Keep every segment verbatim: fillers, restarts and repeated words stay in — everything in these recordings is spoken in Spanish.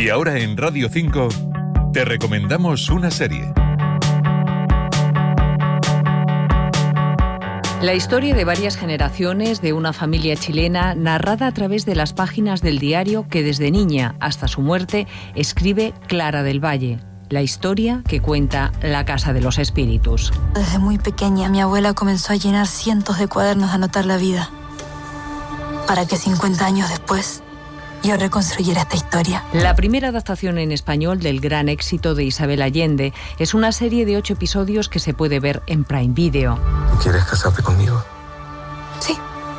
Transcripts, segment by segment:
Y ahora en Radio cinco te recomendamos una serie. La historia de varias generaciones de una familia chilena narrada a través de las páginas del diario que desde niña hasta su muerte escribe Clara del Valle. La historia que cuenta La Casa de los Espíritus. Desde muy pequeña mi abuela comenzó a llenar cientos de cuadernos a anotar la vida, para que cincuenta años después yo reconstruyera esta historia. La primera adaptación en español del gran éxito de Isabel Allende es una serie de ocho episodios que se puede ver en Prime Video. ¿Quieres casarte conmigo? Sí,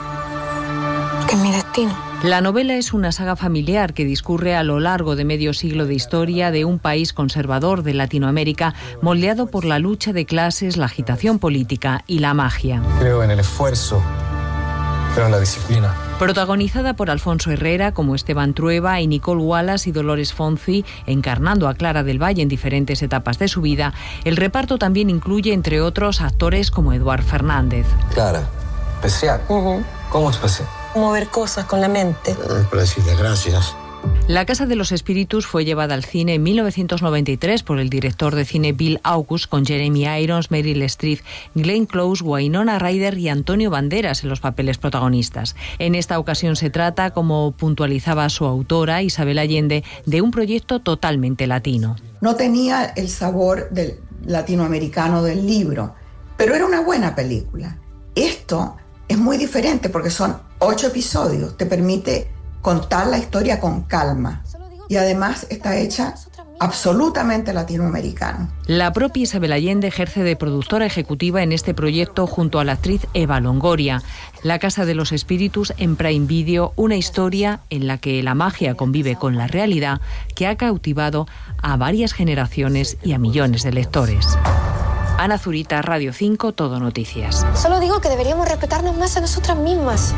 que es mi destino. La novela es una saga familiar que discurre a lo largo de medio siglo de historia de un país conservador de Latinoamérica moldeado por la lucha de clases, la agitación política y la magia. Creo en el esfuerzo, pero en la disciplina. Protagonizada por Alfonso Herrera como Esteban Trueba y Nicole Wallace y Dolores Fonzi, encarnando a Clara del Valle en diferentes etapas de su vida, el reparto también incluye, entre otros, actores como Eduard Fernández. Clara, especial. Uh-huh. ¿Cómo especial? Mover cosas con la mente. Eh, para decirle gracias. La Casa de los Espíritus fue llevada al cine en mil novecientos noventa y tres por el director de cine Bill August, con Jeremy Irons, Meryl Streep, Glenn Close, Winona Ryder y Antonio Banderas en los papeles protagonistas. En esta ocasión se trata, como puntualizaba su autora, Isabel Allende, de un proyecto totalmente latino. No tenía el sabor del latinoamericano del libro, pero era una buena película. Esto es muy diferente porque son ocho episodios, te permite contar la historia con calma y además está hecha absolutamente latinoamericano. La propia Isabel Allende ejerce de productora ejecutiva en este proyecto junto a la actriz Eva Longoria. La Casa de los Espíritus en Prime Video, una historia en la que la magia convive con la realidad que ha cautivado a varias generaciones y a millones de lectores. Ana Zurita, Radio cinco, Todo Noticias. Solo digo que deberíamos respetarnos más a nosotras mismas.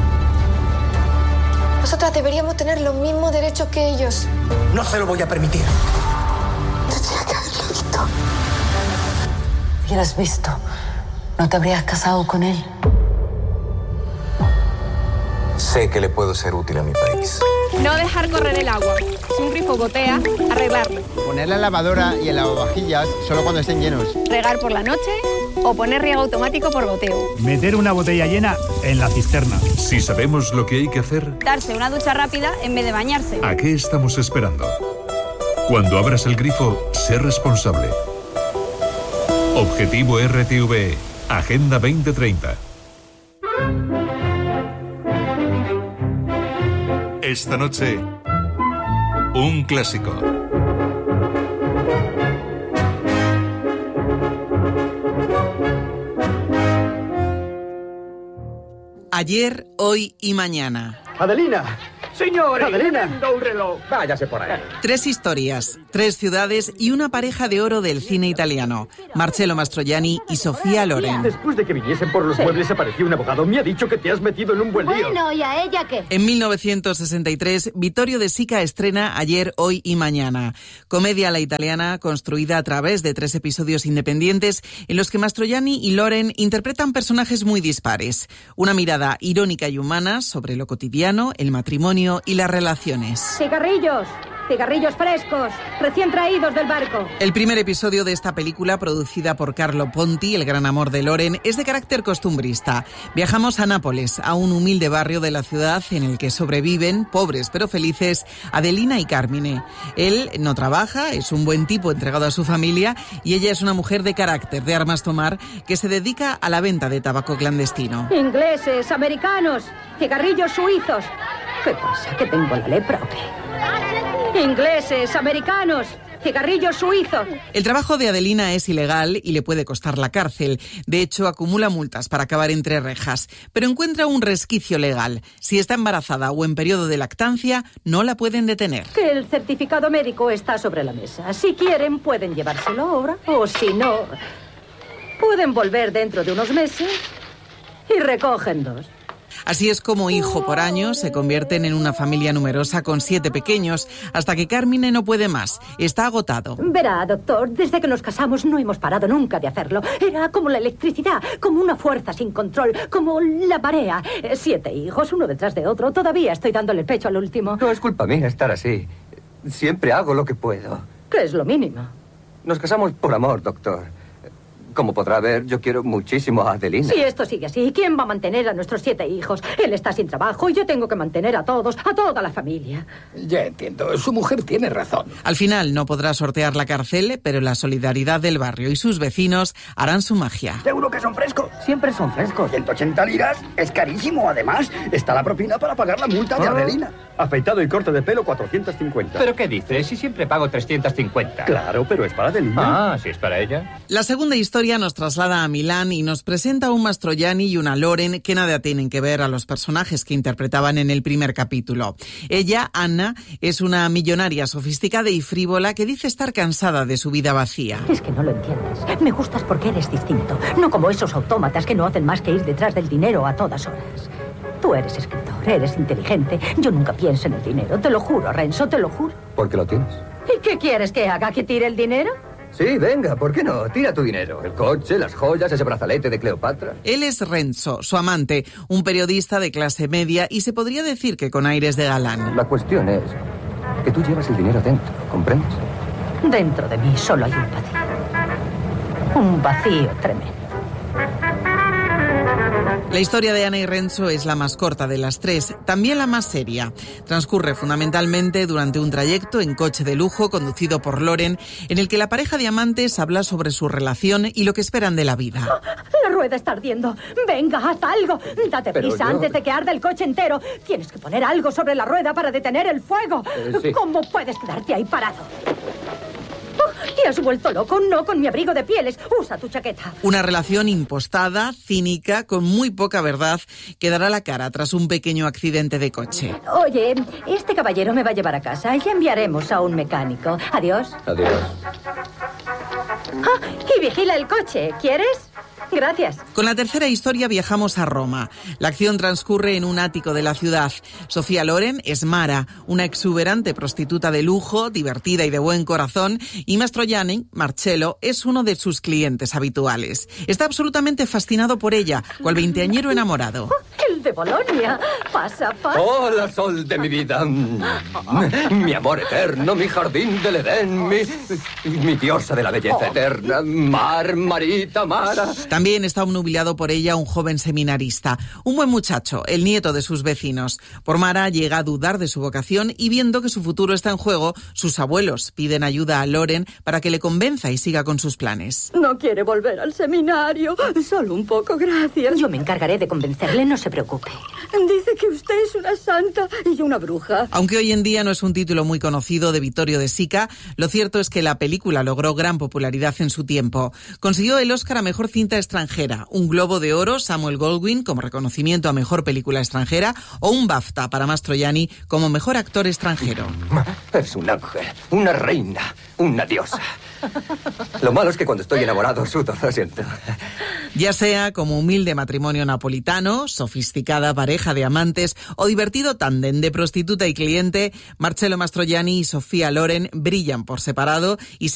Nosotras deberíamos tener los mismos derechos que ellos. No se lo voy a permitir. Tendría que haberlo visto. Si hubieras visto, no te habrías casado con él. Sé que le puedo ser útil a mi país. No dejar correr el agua. Si un grifo gotea, arreglarlo. Poner la lavadora y el lavavajillas solo cuando estén llenos. Regar por la noche o poner riego automático por goteo. Meter una botella llena en la cisterna. Si sabemos lo que hay que hacer, darse una ducha rápida en vez de bañarse. ¿A qué estamos esperando? Cuando abras el grifo, sé responsable. Objetivo R T V E, Agenda veinte treinta. Esta noche, un clásico. Ayer, hoy y mañana. Adelina. Señores, Adelina. un reloj. Váyase por ahí. Tres historias, tres ciudades y una pareja de oro del cine italiano. Marcello Mastroianni y Sofía Loren. Después de que viniesen por los sí. muebles apareció un abogado. Me ha dicho que te has metido en un buen lío. Bueno, ¿y a ella qué? En mil novecientos sesenta y tres, Vittorio De Sica estrena Ayer, hoy y mañana. Comedia a la italiana construida a través de tres episodios independientes en los que Mastroianni y Loren interpretan personajes muy dispares. Una mirada irónica y humana sobre lo cotidiano, el matrimonio y las relaciones. Cigarrillos, cigarrillos frescos, recién traídos del barco. El primer episodio de esta película, producida por Carlo Ponti, el gran amor de Loren, es de carácter costumbrista. Viajamos a Nápoles, a un humilde barrio de la ciudad en el que sobreviven, pobres pero felices, Adelina y Carmine. Él no trabaja, es un buen tipo entregado a su familia y ella es una mujer de carácter, de armas tomar, que se dedica a la venta de tabaco clandestino. Ingleses, americanos, cigarrillos suizos. ¿Qué pasa? ¿Que tengo la lepra o qué? Ingleses, americanos, cigarrillos suizos. El trabajo de Adelina es ilegal y le puede costar la cárcel. De hecho, acumula multas para acabar entre rejas. Pero encuentra un resquicio legal. Si está embarazada o en periodo de lactancia, no la pueden detener. Que el certificado médico está sobre la mesa. Si quieren, pueden llevárselo ahora. O si no, pueden volver dentro de unos meses y recogen dos. Así es como hijo por año se convierten en una familia numerosa con siete pequeños, hasta que Carmine no puede más. Está agotado. Verá, doctor, desde que nos casamos no hemos parado nunca de hacerlo. Era como la electricidad, como una fuerza sin control, como la marea. Siete hijos, uno detrás de otro. Todavía estoy dándole pecho al último. No es culpa mía estar así. Siempre hago lo que puedo. ¿Qué es lo mínimo? Nos casamos por amor, doctor. Como podrá ver, yo quiero muchísimo a Adelina. Si esto sigue así, ¿quién va a mantener a nuestros siete hijos? Él está sin trabajo y yo tengo que mantener a todos, a toda la familia. Ya entiendo, su mujer tiene razón. Al final no podrá sortear la cárcel, pero la solidaridad del barrio y sus vecinos harán su magia. ¿Seguro que son frescos? Siempre son frescos. ciento ochenta liras es carísimo. Además, está la propina para pagar la multa de Ah. Adelina. Afeitado y corte de pelo, cuatrocientos cincuenta. ¿Pero qué dices? Si siempre pago trescientos cincuenta. Claro, pero es para Adelina. Ah, si es para ella. La segunda historia nos traslada a Milán y nos presenta a un Mastroianni y una Loren que nada tienen que ver a los personajes que interpretaban en el primer capítulo. Ella, Anna, es una millonaria sofisticada y frívola que dice estar cansada de su vida vacía. Es que no lo entiendes. Me gustas porque eres distinto. No como esos autómatas que no hacen más que ir detrás del dinero a todas horas. Tú eres escritor, eres inteligente. Yo nunca pienso en el dinero. Te lo juro, Renzo, te lo juro. ¿Por qué lo tienes? ¿Y qué quieres que haga? ¿Que tire el dinero? Sí, venga, ¿por qué no? Tira tu dinero. El coche, las joyas, ese brazalete de Cleopatra. Él es Renzo, su amante, un periodista de clase media y se podría decir que con aires de galán. La cuestión es que tú llevas el dinero dentro, ¿comprendes? Dentro de mí solo hay un vacío. Un vacío tremendo. La historia de Anna y Renzo es la más corta de las tres, también la más seria. Transcurre fundamentalmente durante un trayecto en coche de lujo conducido por Loren, en el que la pareja de amantes habla sobre su relación y lo que esperan de la vida. La rueda está ardiendo. Venga, haz algo. Date Pero prisa yo- antes de que arda el coche entero. Tienes que poner algo sobre la rueda para detener el fuego. Eh, sí. ¿Cómo puedes quedarte ahí parado? Oh, ¿te has vuelto loco? No con mi abrigo de pieles. Usa tu chaqueta. Una relación impostada, cínica, con muy poca verdad, que dará la cara tras un pequeño accidente de coche. Oye, este caballero me va a llevar a casa y enviaremos a un mecánico. Adiós. Adiós. Ah, y vigila el coche. ¿Quieres? Gracias. Con la tercera historia viajamos a Roma. La acción transcurre en un ático de la ciudad. Sofía Loren es Mara, una exuberante prostituta de lujo, divertida y de buen corazón, y Mastroianni, Marcello, es uno de sus clientes habituales. Está absolutamente fascinado por ella, cual veinteañero enamorado. El de Bolonia. Pasa, pasa. Hola, sol de mi vida. Mi amor eterno, mi jardín del Edén, mi, mi diosa de la belleza eterna. Mar, Marita, Mara. También está obnubilado por ella un joven seminarista, un buen muchacho, el nieto de sus vecinos. Por Mara llega a dudar de su vocación y viendo que su futuro está en juego, sus abuelos piden ayuda a Loren para que le convenza y siga con sus planes. No quiere volver al seminario. Solo un poco, gracias. Yo me encargaré de convencerle, no se preocupe. Dice que usted es una santa y yo una bruja. Aunque hoy en día no es un título muy conocido de Vittorio De Sica, lo cierto es que la película logró gran popularidad en su tiempo. Consiguió el Oscar a Mejor Cinta Extranjera, un Globo de Oro Samuel Goldwyn como reconocimiento a Mejor Película Extranjera o un BAFTA para Mastroianni como Mejor Actor Extranjero. Es un ángel, una reina, una diosa. Lo malo es que cuando estoy enamorado sudo, lo siento. Ya sea como humilde matrimonio napolitano, sofisticada pareja de amantes o divertido tándem de prostituta y cliente, Marcello Mastroianni y Sofía Loren brillan por separado y se